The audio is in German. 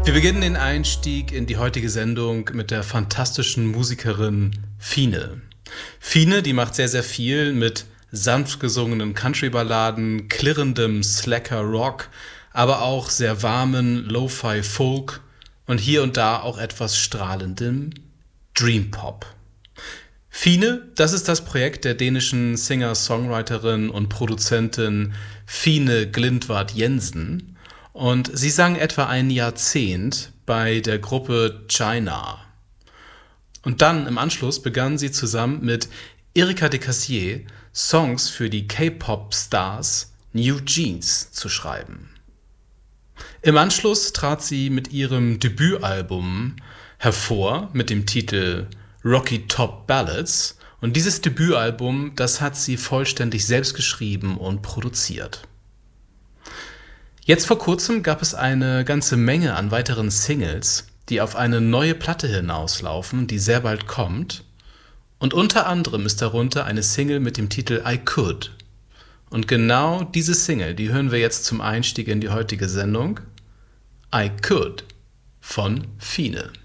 Wir beginnen den Einstieg in die heutige Sendung mit der fantastischen Musikerin Fine. Fine, die macht sehr, sehr viel mit sanft gesungenen Country-Balladen, klirrendem Slacker-Rock, aber auch sehr warmen Lo-Fi-Folk und hier und da auch etwas strahlendem Dream-Pop. Fine, das ist das Projekt der dänischen Singer-Songwriterin und Produzentin Fine Glindwart Jensen. Und sie sang etwa ein Jahrzehnt bei der Gruppe China. Und dann im Anschluss begann sie zusammen mit Erika de Cassier Songs für die K-Pop-Stars New Jeans zu schreiben. Im Anschluss trat sie mit ihrem Debütalbum hervor mit dem Titel Rocky Top Ballads. Und dieses Debütalbum, das hat sie vollständig selbst geschrieben und produziert. Jetzt vor kurzem gab es eine ganze Menge an weiteren Singles, die auf eine neue Platte hinauslaufen, die sehr bald kommt. Und unter anderem ist darunter eine Single mit dem Titel I Could. Und genau diese Single, die hören wir jetzt zum Einstieg in die heutige Sendung. I Could von Fine.